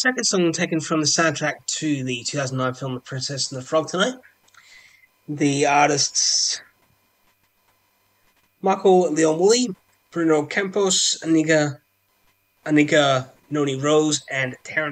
second song taken from the soundtrack to the 2009 film The Princess and the Frog tonight. The artists Michael Leon Woolley, Bruno Campos, Anika Noni Rose, and Terence